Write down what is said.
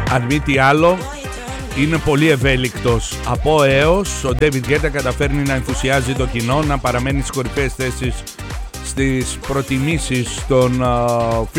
Αν μη τι άλλο, είναι πολύ ευέλικτος από έως. Ο David Guetta καταφέρνει να ενθουσιάζει το κοινό, να παραμένει στις κορυφαίες θέσεις στις προτιμήσεις των